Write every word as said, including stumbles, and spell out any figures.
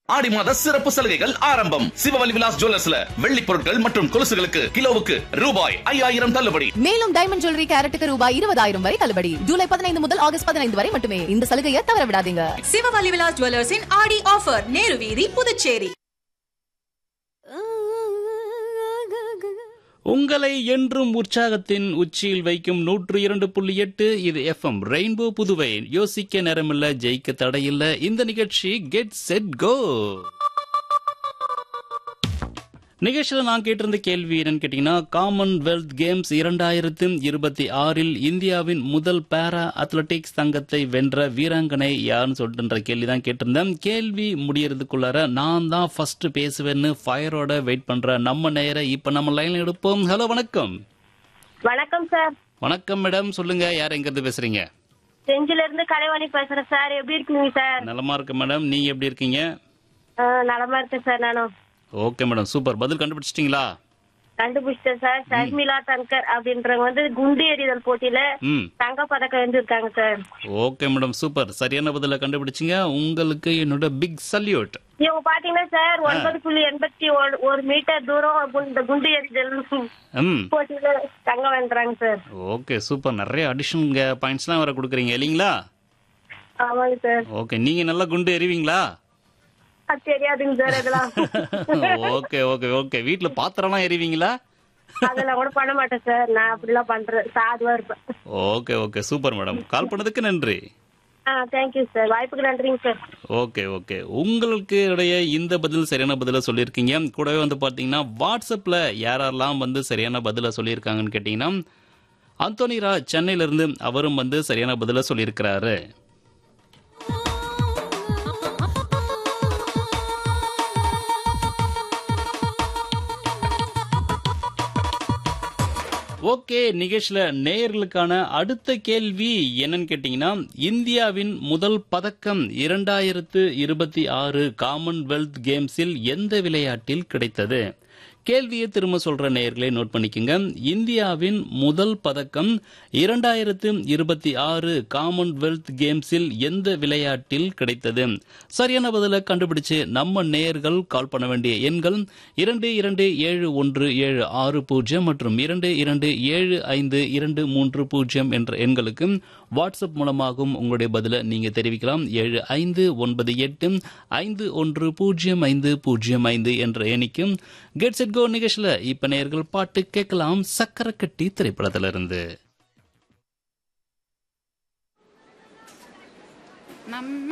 ஆடி மாத சிறப்பு சலுகைகள் ஆரம்பம். சிவவலி விலாஸ் ஜுவல்லர்ஸ்ல வெள்ளி பொருட்கள் மற்றும் கொலுசுகளுக்கு கிலோவுக்கு ரூபாய் ஐயாயிரம் தள்ளுபடி. மேலும் டைமண்ட் ஜுவல்லரி கேரட்டுக்கு ரூபாய் இருபதாயிரம் வரை தள்ளுபடி. ஜூலை பதினைந்து முதல் ஆகஸ்ட் பதினைந்து வரை மட்டுமே. இந்த சலுகையை தவற விடாதீங்க. சிவவலி விலாஸ் ஜுவல்லர்ஸின் ஆடி ஆஃபர், நேரு வீதி, புதுச்சேரி. உங்களை என்றும் உற்சாகத்தின் உச்சியில் வைக்கும் நூற்று இரண்டு புள்ளி எட்டு இது எஃப்எம் ரெயின்போ புதுவை. யோசிக்க நேரமில்ல, ஜெயிக்க தடையில்ல. இந்த நிகழ்ச்சி கெட் செட் கோ. நிகழ்ச்சியில் நான் கேட்டிருந்த கேள்வி என்னன்னு கேட்டீங்கன்னா, காமன்வெல்த் கேம்ஸ் இரண்டாயிரத்தி இருபத்தி ஆறில் இந்தியாவின் முதல் பேரா அத்லெட்டிக்ஸ் தங்கத்தை வென்ற வீராங்கனை யாருன்னு சொல்லிட்டு கேள்வி தான் கேட்டிருந்தேன். கேள்வி முடியறதுக்குள்ளார நான் தான் ஃபர்ஸ்ட் பேசுவேன்னு ஃபயரோட வெயிட் பண்ற நம்ம நேர இப்ப நம்ம லைன் எடுப்போம். ஹலோ, வணக்கம். வணக்கம் சார். வணக்கம் மேடம், சொல்லுங்க, யார் எங்க இருந்து பேசுறீங்க? செஞ்சில இருந்து கலைவாணி பேசுறேன் சார். எப்படி இருக்கீங்க சார்? நலமா இருக்கு மேடம், நீங்க எப்படி இருக்கீங்க? நலமா இருக்கேன் சார். நானும் ஓகே மேடம், சூப்பர். பதில் கண்டுபிடிச்சிட்டீங்களா? கண்டுபிடிச்சிட்டேன் சார். ஷர்மிளா தன்கர் அப்படின்றவங்க வந்து குண்டு எறிதல் போட்டியில தங்க பதக்கம் வென்றிருக்காங்க சார். Okay madam, super. சரியான பதில கண்டுபிடிச்சிங்க. உங்களுக்கு என்னோட பிக் சல்யூட். இவங்க பாத்தீங்கன்னா சார் ஒன்பது புள்ளி எண்பத்தி ஒரு மீட்டர் தூரம் குண்டு எறிதல் போட்டியில தங்கம் வென்றாங்க சார். Okay, super. நிறைய அடிஷன் பாயிண்ட்ஸ் எல்லாம் வர கொடுக்குறீங்க இல்லீங்களா? ஆமாங்க சார். ஓகே, நீங்க நல்லா குண்டு எறிவீங்களா? தெரியாதுங்க சார் அதெல்லாம். Okay okay okay. வீட்டுல பாத்திரம்லாம் எறிவீங்களா? அதெல்லாம் கூட பண்ண மாட்டேன் சார். நான் அப்படிலாம் பண்றேன், சாதுவா இருப்பேன். Okay okay, super madam. கால் பண்ணதுக்கு நன்றி. Thank you sir. வாய்ப்புக்கு நன்றிங்க சார். Okay okay. உங்களுக்கு இந்த பதில் சரியான பதில சொல்லியிருக்கீங்க. கூடவே வந்து பாத்தீங்கன்னா வாட்ஸ்அப்ல யாரெல்லாம் வந்து சரியான பதில சொல்லியிருக்காங்கன்னு கேட்டீங்கன்னா, அந்தோனி ராஜ் சென்னையில இருந்து அவரும் வந்து சரியான பதில சொல்லியிருக்கிறாரு. ஓகே, நிகழ்ச்சியில நேயர்களுக்கான அடுத்த கேள்வி என்னன்னு கேட்டீங்கன்னா, இந்தியாவின் முதல் பதக்கம் இரண்டாயிரத்து இருபத்தி ஆறு காமன்வெல்த் கேம்ஸில் எந்த விளையாட்டில் கிடைத்தது? கேள்வியை திரும்ப சொல்ற நேயர்களை நோட் பண்ணிக்கோங்க. இந்தியாவின் முதல் பதக்கம் இரண்டாயிரத்து இருபத்தி ஆறு காமன்வெல்த் கேம்ஸில் எந்த விளையாட்டில் கிடைத்தது? சரியான பதில கண்டுபிடிச்சு நம்ம நேயர்கள் கால் பண்ண வேண்டிய எண்கள் இரண்டு இரண்டு ஏழு ஒன்று ஏழு ஆறு பூஜ்ஜியம் மற்றும் இரண்டு இரண்டு ஏழு ஐந்து இரண்டு மூன்று பூஜ்ஜியம் என்ற எண்களுக்கு வாட்ஸ்அப் மூலமாகவும் உங்களுடைய பதில நீங்க தெரிவிக்கலாம். ஏழு ஐந்து ஒன்பது எட்டு ஐந்து ஒன்று பூஜ்ஜியம் ஐந்து பூஜ்ஜியம் ஐந்து என்ற எண்ணிக்கும் கெட் செட் கோ நிகழ்ச்சியில இப்ப நேயர்கள் பாட்டு கேட்கலாம். சக்கரக்கட்டி திரைப்படத்திலிருந்து. நம்ம